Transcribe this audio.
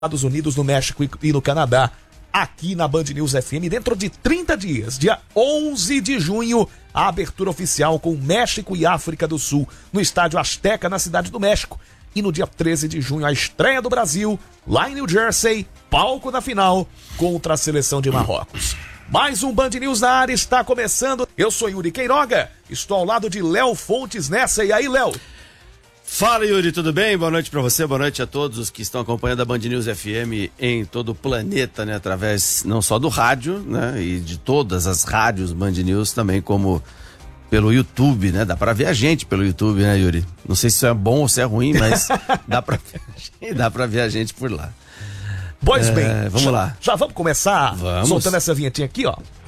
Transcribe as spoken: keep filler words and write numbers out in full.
Estados Unidos, no México e no Canadá, aqui na Band News F M, dentro de trinta dias, dia onze de junho, a abertura oficial com México e África do Sul, no Estádio Azteca, na Cidade do México. E no dia treze de junho, a estreia do Brasil, lá em New Jersey, palco da final, contra a seleção de Marrocos. Mais um Band News na área está começando. Eu sou Yuri Queiroga, estou ao lado de Léo Fontes nessa. E aí, Léo? Fala, Yuri, tudo bem? Boa noite pra você, boa noite a todos os que estão acompanhando a Band News F M em todo o planeta, né? Através não só do rádio, né? E de todas as rádios Band News, também como pelo YouTube, né? Dá pra ver a gente pelo YouTube, né, Yuri? Não sei se isso é bom ou se é ruim, mas dá pra ver a gente, dá pra ver a gente por lá. Pois é, bem, vamos já, lá. Já vamos começar vamos. soltando essa vinhetinha aqui, ó.